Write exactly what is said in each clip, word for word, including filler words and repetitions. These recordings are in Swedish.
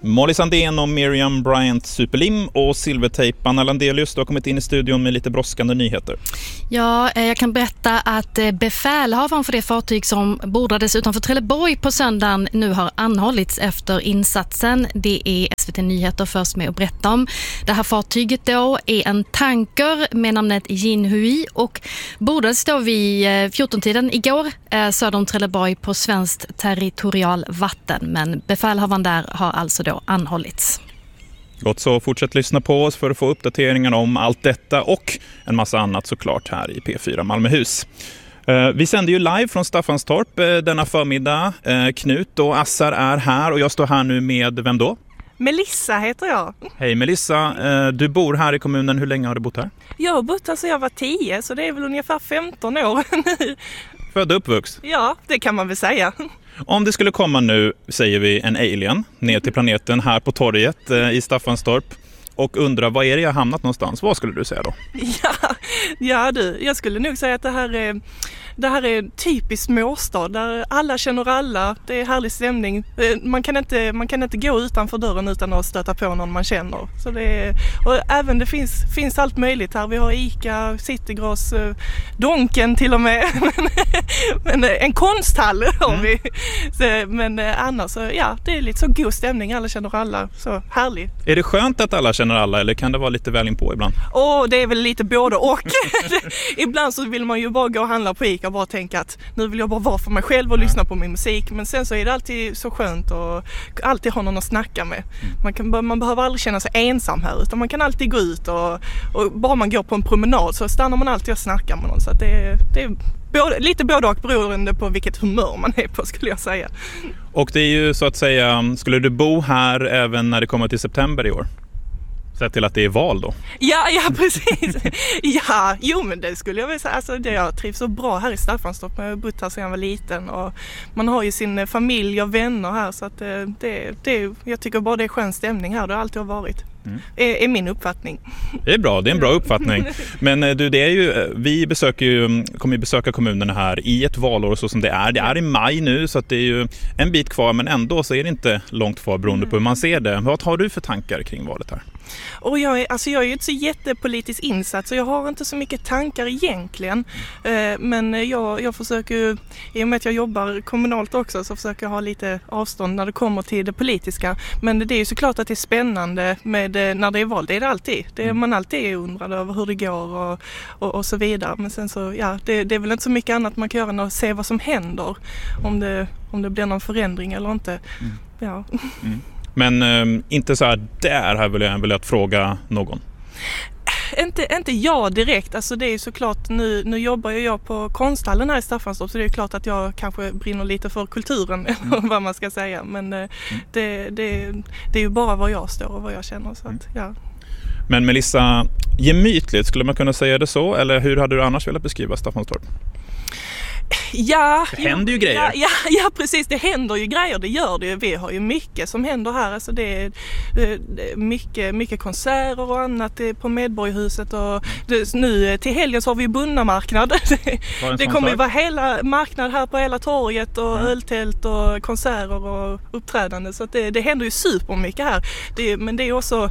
Molly Sandén och Miriam Bryant Superlim och silvertejp Anna Landelius har kommit in i studion med lite brådskande nyheter. Ja, jag kan berätta att befälhavaren för det fartyg som bordades utanför Trelleborg på söndagen nu har anhållits efter insatsen. Det är S V T Nyheter först med att berätta om. Det här fartyget då är en tanker med namnet Jinhui och bordades då vid fjorton-tiden igår söder om Trelleborg på svenskt territorial vatten. Men befälhavaren där har alltså då anhållits. Gott så, fortsätt lyssna på oss för att få uppdateringar om allt detta och en massa annat såklart här i P fyra Malmöhus. Vi sänder ju live från Staffanstorp denna förmiddag. Knut och Assar är här och jag står här nu med vem då? Melissa heter jag. Hej Melissa, du bor här i kommunen. Hur länge har du bott här? Jag har bott här sedan jag var tio, så det är väl ungefär femton år nu. Född och uppvuxen? Ja, det kan man väl säga. Om det skulle komma nu, säger vi, en alien ner till planeten här på torget eh, i Staffanstorp och undrar, vad är det jag har hamnat någonstans? Vad skulle du säga då? Ja, ja du, jag skulle nog säga att det här är, det här är typiskt småstad där alla känner alla. Det är härlig stämning. Man kan inte, man kan inte gå utanför dörren utan att stöta på någon man känner. Så det är, och även det finns, finns allt möjligt här. Vi har Ica, Citygross, Donken till och med. Men en konsthall har vi. Så, men annars så, ja, det är lite så god stämning. Alla känner alla. Så härligt. Är det skönt att alla känner alla eller kan det vara lite väl in på ibland? Åh, det är väl lite både och. Ibland så vill man ju bara gå och handla på Ica och bara tänka att nu vill jag bara vara för mig själv och lyssna på min musik. Men sen så är det alltid så skönt och alltid ha någon att snacka med. Man, kan, man behöver aldrig känna sig ensam här utan man kan alltid gå ut och, och bara man går på en promenad så stannar man alltid och snackar med någon. Så att det, det är både, lite både och beroende på vilket humör man är på, skulle jag säga. Och det är ju så att säga, skulle du bo här även när det kommer till september i år? Sett till att det är val då? Ja, ja precis. Ja, jo men det skulle jag väl säga. Alltså, det, jag trivs så bra här i Staffanstorp. Jag har bott här sedan jag var liten och man har ju sin familj och vänner här så att det, det, det, jag tycker bara det är skön stämning här. Det har alltid har varit. Mm. Är, är min uppfattning. Det är bra, det är en bra uppfattning. Men du, det är ju, vi besöker ju, kommer ju besöka kommunerna här i ett valår så som det är. Det är i maj nu så att det är ju en bit kvar men ändå så är det inte långt kvar beroende på hur man ser det. Vad har du för tankar kring valet här? Och jag är, alltså jag är ju inte så jättepolitiskt insatt så jag har inte så mycket tankar egentligen. Eh, men jag, jag försöker, i och med att jag jobbar kommunalt också så försöker jag ha lite avstånd när det kommer till det politiska. Men det är ju såklart att det är spännande med när det är val, det är det alltid. Det är man alltid är undrad över hur det går och, och, och så vidare. Men sen så, ja, det, det är väl inte så mycket annat man kan göra än att se vad som händer. Om det, om det blir någon förändring eller inte. Mm. Ja. Mm. Men eh, inte så här, där här vill jag velat fråga någon. Inte, inte jag direkt, alltså det är såklart, nu, nu jobbar jag på konsthallen här i Staffanstorp så det är klart att jag kanske brinner lite för kulturen eller mm. vad man ska säga. Men mm. det, det, det är ju bara vad jag står och vad jag känner. Så att, ja. Men Melissa, gemytligt, skulle man kunna säga det så? Eller hur hade du annars velat beskriva Staffanstorp? Ja, det händer ju grejer. Ja, ja, ja, precis. Det händer ju grejer, det gör det. Vi har ju mycket som händer här. Alltså det är, det är mycket, mycket konserter och annat på Medborgarhuset. Och det, nu till helgen så har vi Bunnamarknad. Det, det kommer ju vara hela marknad här på hela torget och mm. öltält och konserter och uppträdande. Så att det, det händer ju supermycket här. Det, men det är också...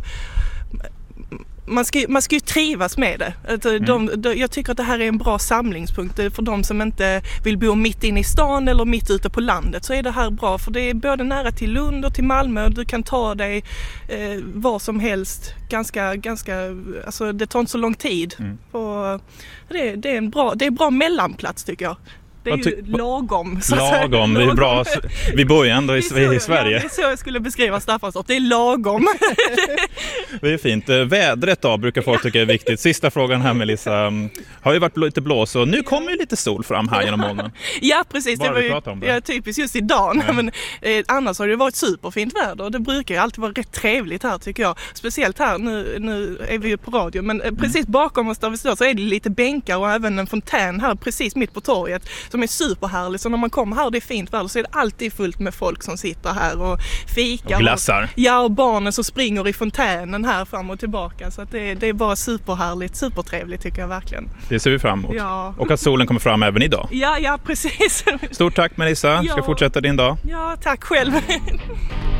Man ska, man ska ju trivas med det. Alltså de, mm. de, jag tycker att det här är en bra samlingspunkt för de som inte vill bo mitt inne i stan eller mitt ute på landet. Så är det här bra för det är både nära till Lund och till Malmö. Du kan ta dig eh, var som helst. Ganska, ganska, alltså det tar inte så lång tid. Mm. Och det, det är en bra, det är en bra mellanplats tycker jag. Det är ju lagom. Så lagom, det är bra. Vi bor ju ändå i, så, i Sverige. Ja, det är så jag skulle beskriva Staffanstorp. Det är lagom. Det är fint. Vädret då brukar folk tycka är viktigt. Sista frågan här Melissa. Har ju varit lite blås och nu kommer ju lite sol fram här genom molnen. Ja, precis. Vad det var ju pratat om det? Ja, typiskt just idag. Ja. Men, eh, annars har det varit superfint väder. Det brukar ju alltid vara rätt trevligt här tycker jag. Speciellt här, nu, nu är vi ju på radio. Men eh, precis mm. bakom oss där vi står så är det lite bänkar och även en fontän här precis mitt på torget. Som är superhärligt. Så när man kommer här och det är fint väder så är det alltid fullt med folk som sitter här och fikar. Och glassar. Och, ja, och barnen som springer i fontänen här fram och tillbaka. Så att det, det är bara superhärligt, supertrevligt tycker jag verkligen. Det ser vi fram emot. Ja. Och att solen kommer fram även idag. Ja, ja, precis. Stort tack Melissa. Ska ja. fortsätta din dag. Ja, tack själv.